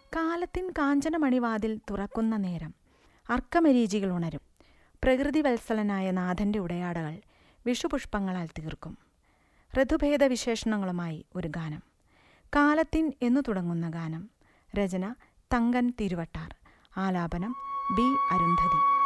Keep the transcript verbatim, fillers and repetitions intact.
കാലത്തിൻ കാഞ്ചനമണിവാതിൽ തുറക്കുന്ന നേരം അർക്കമരീചികൾ ഉണരും. പ്രകൃതി വത്സലനായ നാഥൻ്റെ ഉടയാടകൾ വിഷുപുഷ്പങ്ങളാൽ തീർക്കും. ഋതുഭേദ വിശേഷണങ്ങളുമായി ഒരു ഗാനം. കാലത്തിൻ എന്നു തുടങ്ങുന്ന ഗാനം. രചന തങ്കൻ തിരുവട്ടാർ. ആലാപനം ബി അരുന്ധതി.